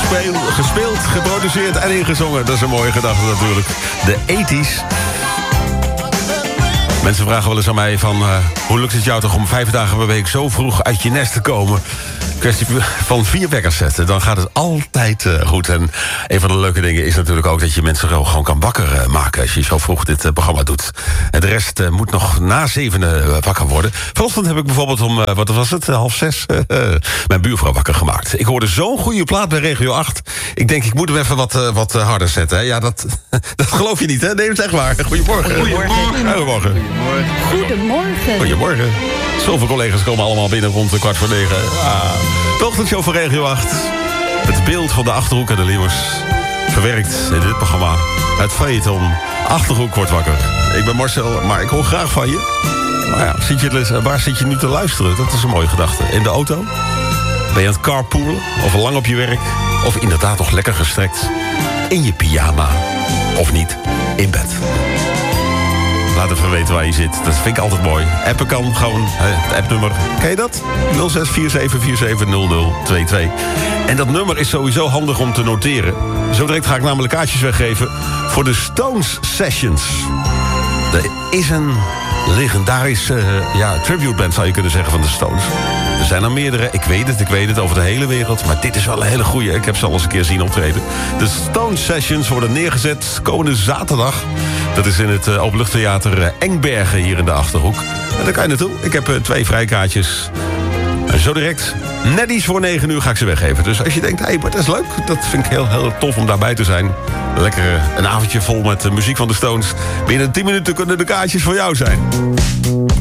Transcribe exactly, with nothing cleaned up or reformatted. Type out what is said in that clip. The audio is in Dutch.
Gespeel, gespeeld, geproduceerd en ingezongen. Dat is een mooie gedachte natuurlijk. De tachtiger. Mensen vragen wel eens aan mij van... Uh, hoe lukt het jou toch om vijf dagen per week zo vroeg uit je nest te komen? Kwestie van vier wekkers zetten, dan gaat het altijd uh, goed. En een van de leuke dingen is natuurlijk ook... dat je mensen gewoon kan wakker uh, maken... als je zo vroeg dit uh, programma doet. En de rest uh, moet nog na zevenen uh, wakker worden. Vanochtend heb ik bijvoorbeeld om, uh, wat was het, uh, half zes... Uh, uh, mijn buurvrouw wakker gemaakt. Ik hoorde zo'n goede plaat bij Regio acht. Ik denk, ik moet hem even wat, uh, wat uh, harder zetten. Hè? Ja, dat, dat geloof je niet, hè? Nee, dat is echt waar. Goedemorgen. Goedemorgen. Goedemorgen. Goedemorgen. Goedemorgen. Zoveel collega's komen allemaal binnen rond de kwart voor negen. Ah. De ochtendshow van Regio acht. Het beeld van de Achterhoek en de Leeuwers. Verwerkt in dit programma. Het feuilleton. Achterhoek wordt wakker. Ik ben Marcel, maar ik hoor graag van je. Maar ja, zit je, waar zit je nu te luisteren? Dat is een mooie gedachte. In de auto? Ben je aan het carpoolen? Of lang op je werk? Of inderdaad nog lekker gestrekt? In je pyjama? Of niet? In bed? Laat even weten waar je zit. Dat vind ik altijd mooi. Appen kan gewoon. Het appnummer. Ken je dat? nul zes vier zeven vier zeven nul nul twee twee. En dat nummer is sowieso handig om te noteren. Zo direct ga ik namelijk kaartjes weggeven... voor de Stones Sessions. Er is een legendarische uh, ja, tributeband, zou je kunnen zeggen, van de Stones. Er zijn er meerdere, ik weet het, ik weet het, over de hele wereld. Maar dit is wel een hele goeie. Ik heb ze al eens een keer zien optreden. De Stones Sessions worden neergezet komende zaterdag. Dat is in het uh, Openluchttheater uh, Engbergen hier in de Achterhoek. En daar kan je naartoe. Ik heb uh, twee vrijkaartjes. En zo direct, net iets voor negen uur ga ik ze weggeven. Dus als je denkt, hé, hey, maar dat is leuk. Dat vind ik heel, heel tof om daarbij te zijn. Lekker uh, een avondje vol met uh, muziek van de Stones. Binnen tien minuten kunnen de kaartjes voor jou zijn.